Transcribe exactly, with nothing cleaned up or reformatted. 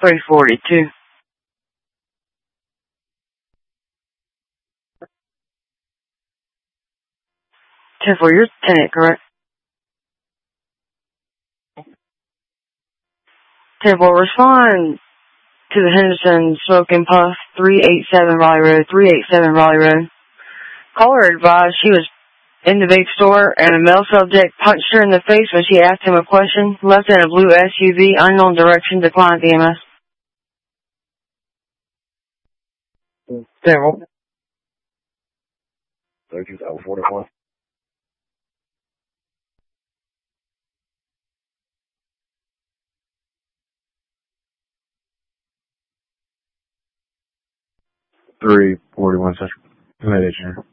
three forty-two. ten four, you're tenant, correct? ten four, respond to the Henderson Smoke and Puff, three eighty-seven Raleigh Road, three eighty-seven Raleigh Road. Caller advised she was in the vape store and a male subject punched her in the face when she asked him a question, left in a blue S U V, unknown direction, declined E M S. ten four. thirty-two thousand forty-one. three forty-one, sir. Mediation.